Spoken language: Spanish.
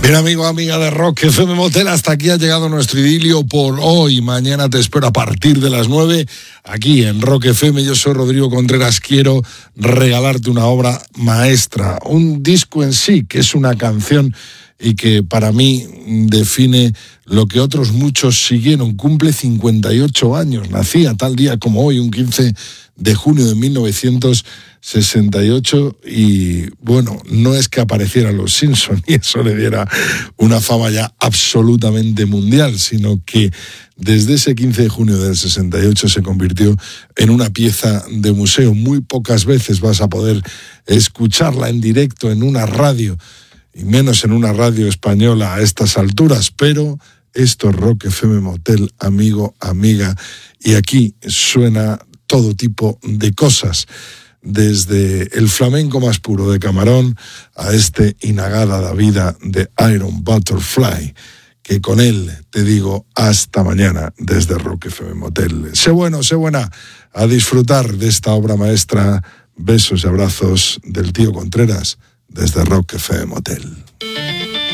Bien, amigo, amiga de Rock FM Motel, hasta aquí ha llegado nuestro idilio por hoy. Mañana te espero a partir de las 9 aquí en Rock FM. Yo soy Rodrigo Contreras. Quiero regalarte una obra maestra, un disco en sí, que es una canción y que para mí define lo que otros muchos siguieron. Cumple 58 años, nacía tal día como hoy, un 15 de junio de 1968, y bueno, no es que aparecieran los Simpsons y eso le diera una fama ya absolutamente mundial, sino que desde ese 15 de junio del 68 se convirtió en una pieza de museo. Muy pocas veces vas a poder escucharla en directo en una radio, y menos en una radio española a estas alturas, pero esto es Rock FM Motel, amigo, amiga, y aquí suena todo tipo de cosas, desde el flamenco más puro de Camarón a este Inagada da Vida de Iron Butterfly, que con él te digo hasta mañana desde Rock FM Motel. Sé bueno, sé buena, a disfrutar de esta obra maestra. Besos y abrazos del tío Contreras desde Rock FM Motel.